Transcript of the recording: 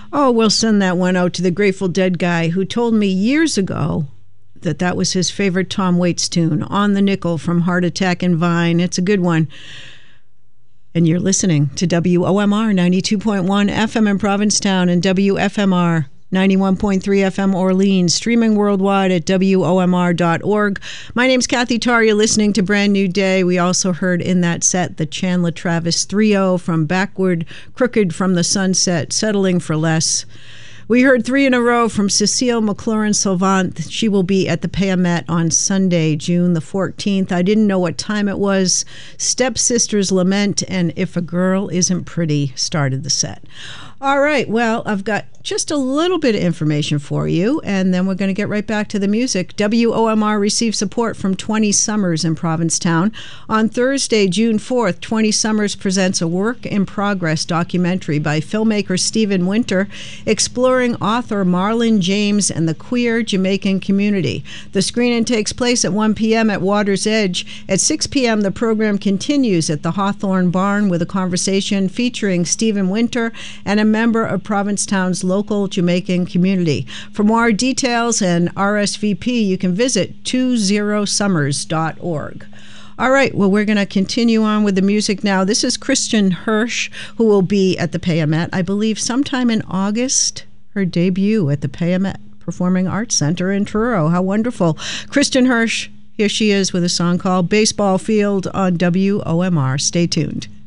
Oh, we'll send that one out to the Grateful Dead guy who told me years ago that was his favorite Tom Waits tune, On the Nickel from Heart Attack and Vine. It's a good one. And you're listening to WOMR 92.1 FM in Provincetown and WFMR 91.3 FM Orleans, streaming worldwide at WOMR.org. My name's Kathy Tarr. You're listening to Brand New Day. We also heard in that set the Chandler Travis Trio from Backward, Crooked from the Sunset, Settling for Less. We heard three in a row from Cecile McLaurin-Salvant. She will be at the Payamet on Sunday, June the 14th. I didn't know what time it was. Stepsisters Lament and If a Girl Isn't Pretty started the set. All right, well, I've got just a little bit of information for you, and then we're going to get right back to the music. WOMR received support from 20 Summers in Provincetown. On Thursday, June 4th, 20 Summers presents a work-in-progress documentary by filmmaker Stephen Winter exploring author Marlon James and the queer Jamaican community. The screening takes place at 1 p.m. at Water's Edge. At 6 p.m., the program continues at the Hawthorne Barn with a conversation featuring Stephen Winter and a member of Provincetown's local Jamaican community. For more details and RSVP, you can visit 20summers.org. All right, well, we're going to continue on with the music now. This is Christian Hirsch, who will be at the Payamet, I believe, sometime in August, her debut at the Payamet Performing Arts Center in Truro. How wonderful. Christian Hirsch, here she is with a song called Baseball Field on WOMR. Stay tuned.